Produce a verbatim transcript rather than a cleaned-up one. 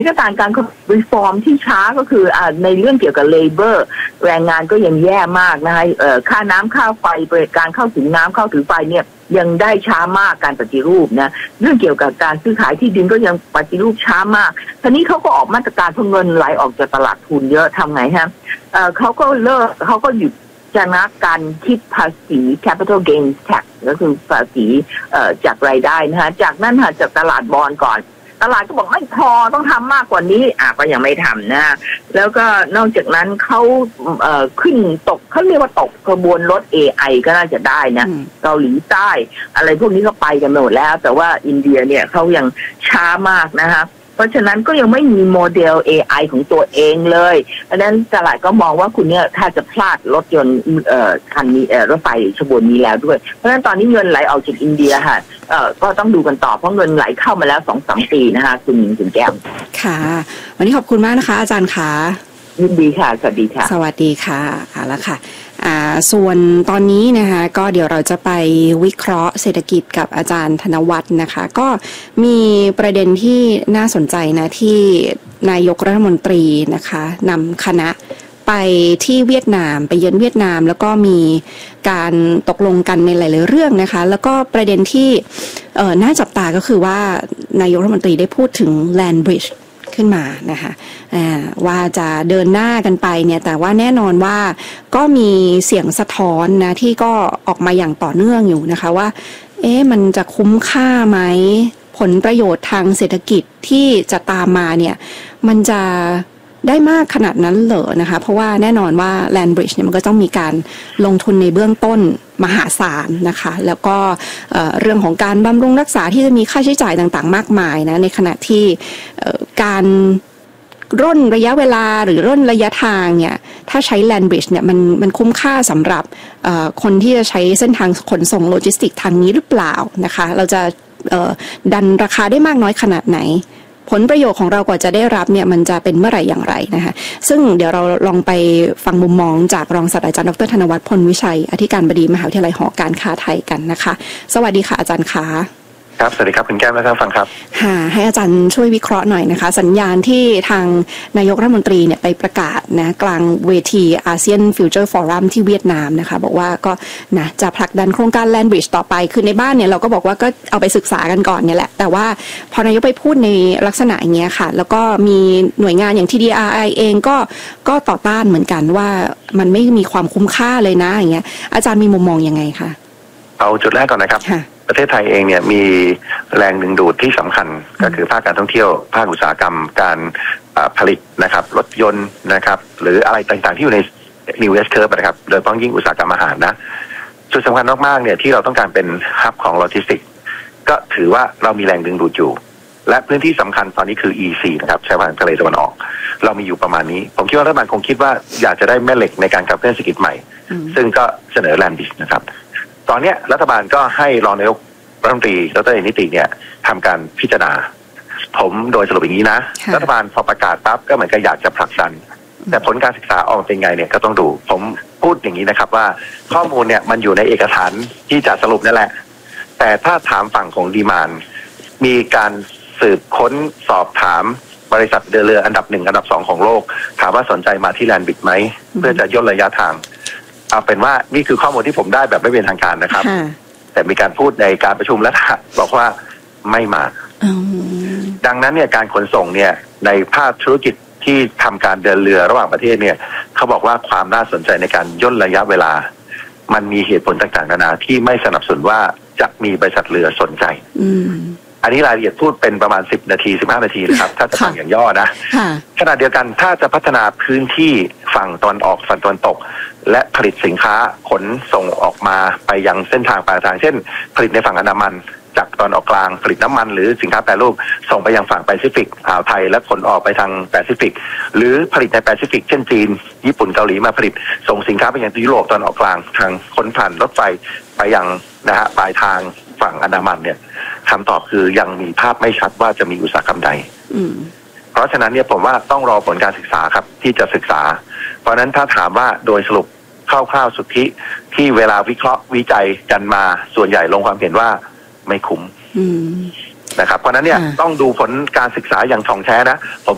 ก็ต่างการรีฟอร์มที่ช้าก็คืออ่าในเรื่องเกี่ยวกับเลเบอร์แรงงานก็ยังแย่มากนะคะเอ่อค่าน้ำค่าไฟบริการเข้าถึงน้ำเข้าถึงไฟเนี่ยยังได้ช้ามากการปฏิรูปนะเรื่องเกี่ยวกับการซื้อขายที่ดินก็ยังปฏิรูปช้ามากทีนี้เขาก็ออกมาตรการเพราะเงินไหลออกจากตลาดทุนเยอะทำไงฮะเอ่อเขาก็เลิกเขาก็หยุดจะนักการคิดภาษี capital gains tax ก็คือภาษีเอ่อจากรายได้นะฮะจากนั้นค่ะจากตลาดบอนด์ก่อนตลาดก็บอกไม่พอต้องทำมากกว่านี้อ่ะก็ยังไม่ทำนะแล้วก็นอกจากนั้นเขาเอ่อขึ้นตกเขาเรียกว่าตกกระบวนรถ เอ ไอ ก็น่าจะได้นะเกาหลีใต้อะไรพวกนี้ก็ไปกันหมดแล้วแต่ว่าอินเดียเนี่ยเขายังช้ามากนะคะเพราะฉะนั้นก็ยังไม่มีโมเดล เอ ไอ ของตัวเองเลยเพราะฉะนั้นตลาดก็มองว่าคุณเนี่ยถ้าจะพลาดรถยนต์เอ่อคันนี้เอ่อรถไฟขบวนนี้แล้วด้วยเพราะฉะนั้นตอนนี้เงินไหลออกจากอินเดียค่ะเอ่อก็ต้องดูกันต่อเพราะเงินไหลเข้ามาแล้ว สองถึงสาม ปีนะคะคุณคุณแก้วค่ะวันนี้ขอบคุณมากนะคะอาจารย์ค่ะยินดีค่ะสวัสดีค่ะสวัสดีค่ะเอาละค่ะอ่าส่วนตอนนี้นะคะก็เดี๋ยวเราจะไปวิเคราะห์เศรษฐกิจกับอาจารย์ธนวัฒน์นะคะก็มีประเด็นที่น่าสนใจนะที่นายกรัฐมนตรีนะคะนำคณะไปที่เวียดนามไปเยือนเวียดนามแล้วก็มีการตกลงกันในหลายๆเรื่องนะคะแล้วก็ประเด็นที่เอ่อน่าจับตาก็คือว่านายกรัฐมนตรีได้พูดถึง Land Bridge ขึ้นมานะคะว่าจะเดินหน้ากันไปเนี่ยแต่ว่าแน่นอนว่าก็มีเสียงสะท้อนนะที่ก็ออกมาอย่างต่อเนื่องอยู่นะคะว่าเอ๊ะมันจะคุ้มค่าไหมผลประโยชน์ทางเศรษฐกิจที่จะตามมาเนี่ยมันจะได้มากขนาดนั้นเหรอนะคะเพราะว่าแน่นอนว่า Land Bridge เนี่ยมันก็ต้องมีการลงทุนในเบื้องต้นมหาศาลนะคะแล้วก็เอ่อเรื่องของการบำรุงรักษาที่จะมีค่าใช้จ่ายต่างๆมากมายนะในขณะที่เอ่อการร่นระยะเวลาหรือร่นระยะทางเนี่ยถ้าใช้ Land Bridge เนี่ยมันมันคุ้มค่าสำหรับเอ่อคนที่จะใช้เส้นทางขนส่งโลจิสติกทางนี้หรือเปล่านะคะเราจะเอ่อดันราคาได้มากน้อยขนาดไหนผลประโยชน์ของเรากว่าจะได้รับเนี่ยมันจะเป็นเมื่อไหร่อย่างไรนะคะซึ่งเดี๋ยวเราลองไปฟังมุมมองจากรองศาสตราจารย์ดรธนวัฒน์พลวิชัยอธิการบดีมหาวิทยาลัยหอการค้าไทยกันนะคะสวัสดีค่ะอาจารย์คะครับสวัสดีครับคุณแก้มและท่านฟังครับค่ะให้อาจารย์ช่วยวิเคราะห์หน่อยนะคะสัญญาณที่ทางนายกรัฐมนตรีเนี่ยไปประกาศนะกลางเวทีอาเซียนฟิวเจอร์ฟอรัมที่เวียดนามนะคะบอกว่าก็นะจะผลักดันโครงการ Land Bridge ต่อไปคือในบ้านเนี่ยเราก็บอกว่าก็เอาไปศึกษากันก่อนเนี่ยแหละแต่ว่าพอนายกไปพูดในลักษณะอย่างเงี้ยค่ะแล้วก็มีหน่วยงานอย่าง ที ดี อาร์ ไอ เองก็ก็ต่อต้านเหมือนกันว่ามันไม่มีความคุ้มค่าเลยนะอย่างเงี้ยอาจารย์มีมุมมองยังไงคะเอาจุดแรกก่อนนะครับประเทศไทยเองเนี่ยมีแรงดึงดูดที่สำคัญก็คือภาคการท่องเที่ยวภาคอุตสาหกรรมการผลิตนะครับรถยนต์นะครับหรืออะไรต่างๆที่อยู่ใน New S Curve นะครับโดยเฉพาะยิ่งอุตสาหกรรมอาหารนะจุดสำคัญมากๆเนี่ยที่เราต้องการเป็นฮับของโลจิสติกก็ถือว่าเรามีแรงดึงดูดอยู่และพื้นที่สำคัญตอนนี้คือ อี ซี นะครับชายฝั่งทะเลตะวันออกเรามีอยู่ประมาณนี้ผมคิดว่ารัฐบาลคงคิดว่าอยากจะได้แม่เหล็กในการขับเคลื่อนเศรษฐกิจใหม่ซึ่งก็เสนอ Land Bridge นะครับตอนนี้รัฐบาลก็ให้รองนายกรัฐมนตรีดร.นิติเนี่ยทำการพิจารณาผมโดยสรุปอย่างนี้นะรัฐบาลพอประกาศปั๊บก็เหมือนกับอยากจะผลักดันแต่ผลการศึกษาออกเป็นไงเนี่ยก็ต้องดูผมพูดอย่างนี้นะครับว่าข้อมูลเนี่ยมันอยู่ในเอกสารที่จะสรุปนั่นแหละแต่ถ้าถามฝั่งของดีมานด์มีการสืบค้นสอบถามบริษัทเดินเรืออันดับหนึ่งอันดับสองของโลกถามว่าสนใจมาที่ Land Bridge ไหมเพื่อจะย่นระยะทางเอาเป็นว่านี่คือข้อมูลที่ผมได้แบบไม่เป็นทางการนะครับแต่มีการพูดในการประชุมแล้วบอกว่าไม่มาดังนั้นเนี่ยการขนส่งเนี่ยในภาคธุรกิจที่ทำการเดินเรือระหว่างประเทศเนี่ยเขาบอกว่าความน่าสนใจในการย่นระยะเวลามันมีเหตุผลต่างๆนานาที่ไม่สนับสนุนว่าจะมีบริษัทเรือสนใจอันนี้รายละเอียดพูดเป็นประมาณสิบนาทีสิบห้านาทีนะครับถ้าจะฟังอย่างย่อนะขณะเดียวกันถ้าจะพัฒนาพื้นที่ฝั่งตอนออกฝั่งตอนตกและผลิตสินค้าขนส่งออกมาไปยังเส้นทางปลายทางเช่นผลิตในฝั่งอันดามันจากตอนออกกลางผลิตน้ำมันหรือสินค้าแปรรูปส่งไปยังฝั่งแปซิฟิกอ่าวไทยและขนออกไปทางแปซิฟิกหรือผลิตในแปซิฟิกเช่นจีนญี่ปุ่นเกาหลีมาผลิตส่งสินค้าไปยังยุโรปตอนออกกลางทางขนผ่านรถไฟไปยังนะฮะปลายทางฝั่งอันดามันเนี่ยคำตอบคือยังมีภาพไม่ชัดว่าจะมีอุตสาหกรรมใดเพราะฉะนั้นเนี่ยผมว่าต้องรอผลการศึกษาครับที่จะศึกษาเพราะนั้นถ้าถามว่าโดยสรุปคร่าวๆสุทธิที่เวลาวิเคราะห์วิจัยกันมาส่วนใหญ่ลงความเห็นว่าไม่คุ้มนะครับเพราะนั้นเนี่ยต้องดูผลการศึกษาอย่างถ่องแท้นะผม